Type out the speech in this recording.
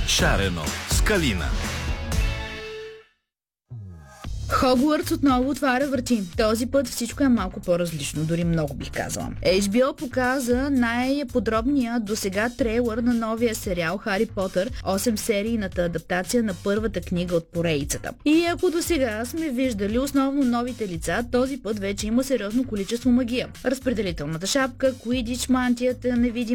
Шарено с Калина. Хогвартс отново отваря врати. Този път всичко е малко по-различно, дори много бих казала. HBO показа най-подробния досега трейлър на новия сериал Хари Потър, 8 серийната адаптация на първата книга от поредицата. И ако досега сме виждали основно новите лица, този път вече има сериозно количество магия. Разпределителната шапка, Куидич, мантията, невидим